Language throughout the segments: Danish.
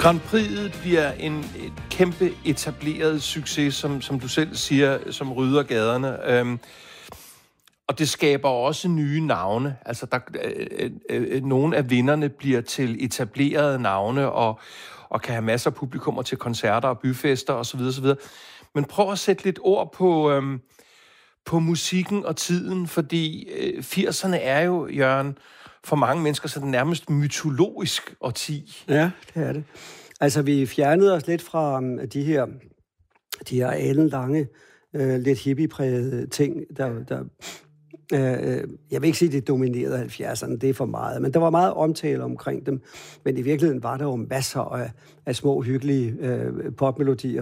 Grand Prix'et bliver en kæmpe etableret succes, som du selv siger, som rydder gaderne. Og det skaber også nye navne. Altså, nogle af vinderne bliver til etablerede navne, og kan have masser af publikummer til koncerter og byfester osv. osv. Men prøv at sætte lidt ord på musikken og tiden, fordi 80'erne er jo, Jørgen, for mange mennesker sådan nærmest mytologisk årti. Ja, det er det. Altså, vi fjernede os lidt fra de her alenlange, lidt hippieprægede ting, jeg vil ikke sige, det dominerede 70'erne, det er for meget, men der var meget omtale omkring dem, men i virkeligheden var der jo masser af små, hyggelige popmelodier.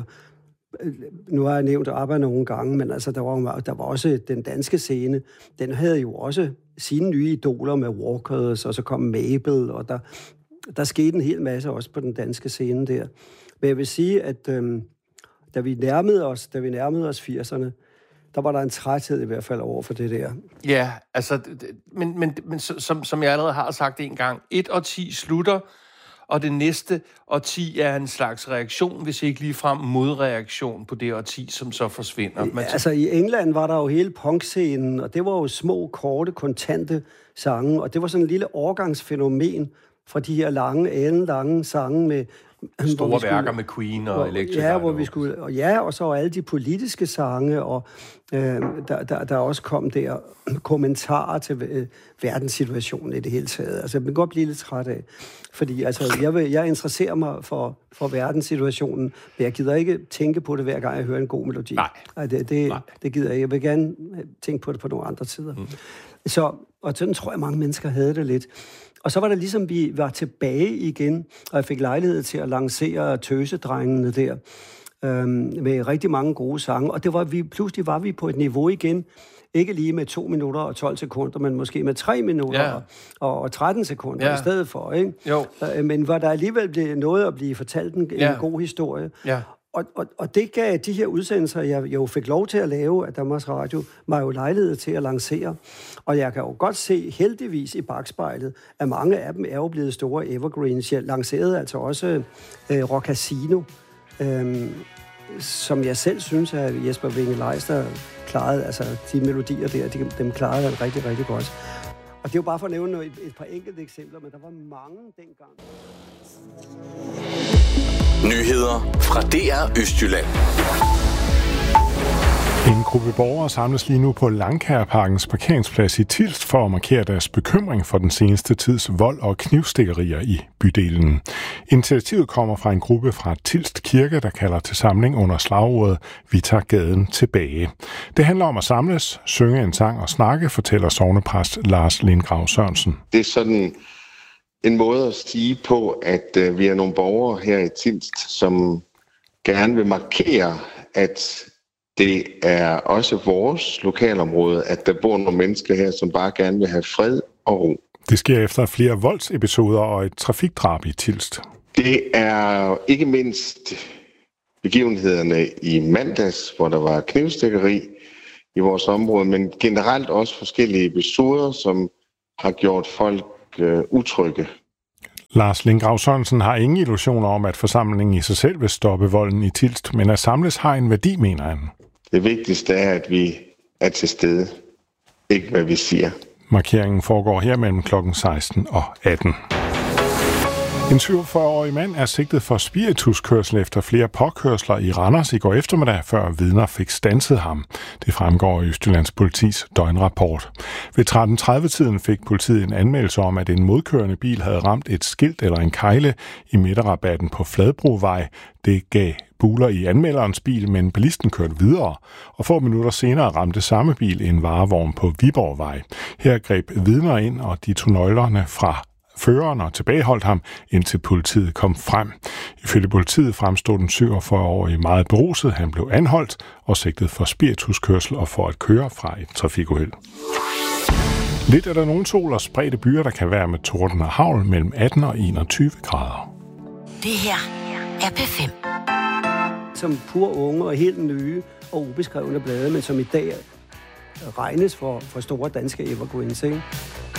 Nu har jeg nævnt ABBA nogle gange, men altså, der var også den danske scene, den havde jo også sine nye idoler med Walkers, og så kom Mabel, og der skete en hel masse også på den danske scene der. Men jeg vil sige, at da vi nærmede os 80'erne, der var der en træthed i hvert fald over for det der. Ja, altså, men som jeg allerede har sagt en gang, et årti slutter, og det næste årti er en slags reaktion, hvis ikke ligefrem modreaktion på det årti, som så forsvinder. Altså, i England var der jo hele punkscenen, og det var jo små, korte, kontante sange, og det var sådan en lille overgangsfænomen fra de her lange sange med store værker med Queen og Electric. Ja, hvor vi skulle, og så alle de politiske sange, og der også kom der kommentarer til verdenssituationen i det hele taget. Altså, jeg kan godt blive lidt træt af, fordi altså, jeg interesserer mig for verdenssituationen, men jeg gider ikke tænke på det, hver gang jeg hører en god melodi. Nej. Det gider jeg. Jeg vil gerne tænke på det på nogle andre tider. Og sådan tror jeg, mange mennesker havde det lidt. Og så var det ligesom, vi var tilbage igen, og jeg fik lejlighed til at lancere Tøsedrengene der, med rigtig mange gode sange. Og pludselig var vi på et niveau igen, ikke lige med 2 minutter og 12 sekunder, men måske med 3 minutter og 13 sekunder i stedet for, ikke? Jo. Men hvor der alligevel blev noget at blive fortalt en god historie. Ja. Og det gav de her udsendelser, jeg jo fik lov til at lave af Danmarks Radio, mig jo lejlighed til at lancere. Og jeg kan jo godt se, heldigvis i bagspejlet, at mange af dem er jo blevet store evergreens. Jeg lancerede altså også Rock Casino, som jeg selv synes, at Jesper Winge Leister klarede, altså de melodier der, dem klarede han rigtig, rigtig godt. Og det er jo bare for at nævne et par enkelte eksempler, men der var mange dengang. Nyheder fra DR Østjylland. En gruppe borgere samles lige nu på Langkærparkens parkeringsplads i Tilst for at markere deres bekymring for den seneste tids vold og knivstikkerier i bydelen. Initiativet kommer fra en gruppe fra Tilst Kirke, der kalder til samling under slagordet "Vi tager gaden tilbage". Det handler om at samles, synge en sang og snakke, fortæller sognepræst Lars Lindgrav Sørensen. Det er sådan en måde at sige på, at vi er nogle borgere her i Tilst, som gerne vil markere, at det er også vores lokalområde, at der bor nogle mennesker her, som bare gerne vil have fred og ro. Det sker efter flere voldsepisoder og et trafikdrab i Tilst. Det er ikke mindst begivenhederne i mandags, hvor der var knivstikkeri i vores område, men generelt også forskellige episoder, som har gjort folk utrygge. Lars Lindgrav Sørensen har ingen illusioner om, at forsamlingen i sig selv vil stoppe volden i Tilst, men at samles har en værdi, mener han. Det vigtigste er, at vi er til stede, ikke hvad vi siger. Markeringen foregår her mellem kl. 16 og 18. En 47-årig mand er sigtet for spirituskørsel efter flere påkørsler i Randers i går eftermiddag, før vidner fik standset ham. Det fremgår i Østjyllands Politis døgnrapport. Ved 13:30-tiden fik politiet en anmeldelse om, at en modkørende bil havde ramt et skilt eller en kejle i midterrabatten på Fladbrovej. Det gav buler i anmelderens bil, men bilisten kørte videre, og få minutter senere ramte samme bil en varevogn på Viborgvej. Her greb vidner ind, og de tog nøglerne fra føreren og tilbageholdt ham, indtil politiet kom frem. Ifølge politiet fremstod den 47-årige meget beruset. Han blev anholdt og sigtet for spirituskørsel og for at køre fra et trafikuheld. Lidt er der nogen sol og spredte byer, der kan være med torden og hagl mellem 18 og 21 grader. Det her er P5. Som pur unge og helt nye og ubeskrevne blade, men som i dag regnes for store danske evergreens, ikke?